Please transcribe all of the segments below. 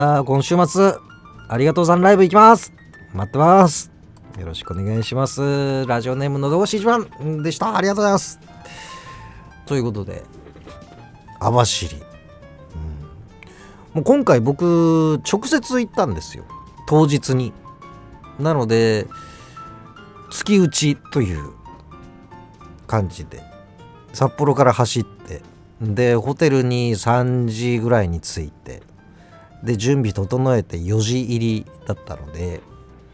今週末ありがとうさんライブ行きます。待ってます。よろしくお願いします。ラジオネームのどごし一番でした。ありがとうございます。ということで網走、もう今回僕直接行ったんですよ、当日に。なので月打ちという感じで札幌から走って、でホテルに3時ぐらいに着いて、で準備整えて4時入りだったので、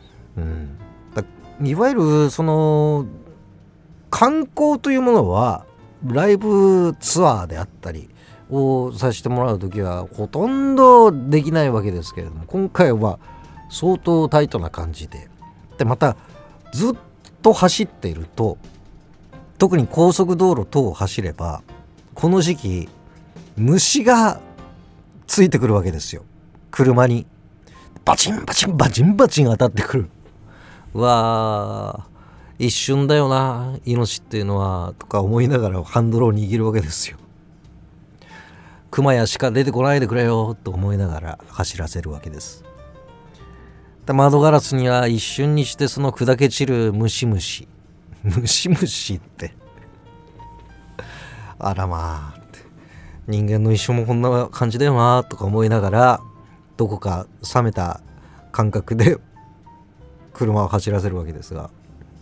いわゆるその観光というものはライブツアーであったりをさせてもらうときはほとんどできないわけですけれども、今回は相当タイトな感じで、でまたずっと走っていると、特に高速道路等を走ればこの時期虫がついてくるわけですよ。車にバチンバチンバチンバチン当たってくる。うわー、一瞬だよな命っていうのはとか思いながらハンドルを握るわけですよ。熊や鹿出てこないでくれよと思いながら走らせるわけです。で窓ガラスには一瞬にしてその砕け散るムシムシってあらまあって、人間の一生もこんな感じだよなとか思いながら、どこか冷めた感覚で車を走らせるわけですが、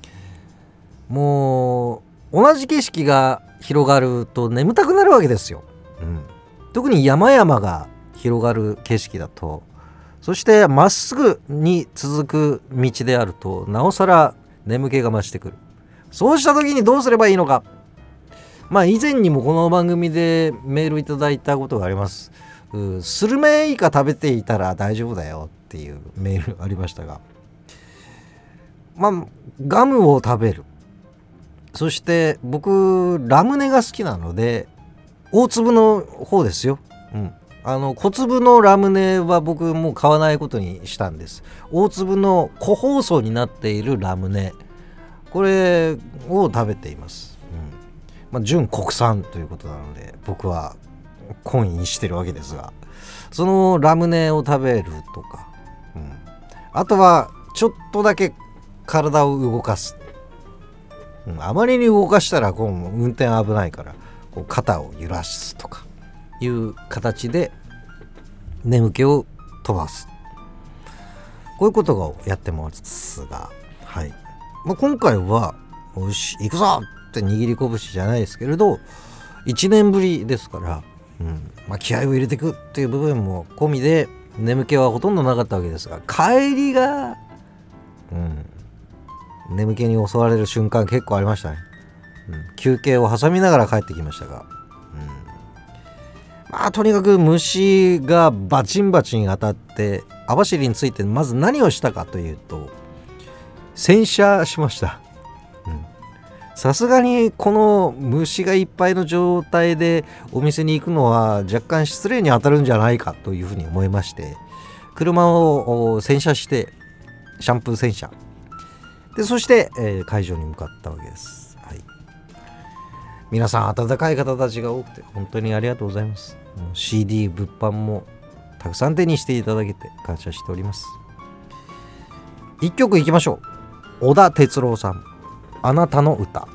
もう同じ景色が広がると眠たくなるわけですよ、特に山々が広がる景色だと、そしてまっすぐに続く道であるとなおさら眠気が増してくる。そうした時にどうすればいいのか。以前にもこの番組でメールいただいたことがあります。スルメイカ食べていたら大丈夫だよっていうメールありましたが、ガムを食べる、そして僕ラムネが好きなので大粒の方ですよ、小粒のラムネは僕もう買わないことにしたんです。大粒の個包装になっているラムネ、これを食べています、純国産ということなので僕は懇意にしてるわけですが、そのラムネを食べるとか、あとはちょっとだけ体を動かす、あまりに動かしたら運転危ないから肩を揺らすとかいう形で眠気を飛ばす、こういうことをやってますが、今回はよし行くぞって握り拳じゃないですけれど1年ぶりですから、気合を入れていくっていう部分も込みで眠気はほとんどなかったわけですが、帰りが、眠気に襲われる瞬間結構ありましたね、休憩を挟みながら帰ってきましたが、とにかく虫がバチンバチン当たって、網走についてまず何をしたかというと洗車しました。さすがにこの虫がいっぱいの状態でお店に行くのは若干失礼に当たるんじゃないかというふうに思いまして、車を洗車してシャンプー洗車で、そして、会場に向かったわけです。皆さん温かい方たちが多くて本当にありがとうございます。CD 物販もたくさん手にしていただけて感謝しております。一曲いきましょう。小田哲郎さん、あなたの歌。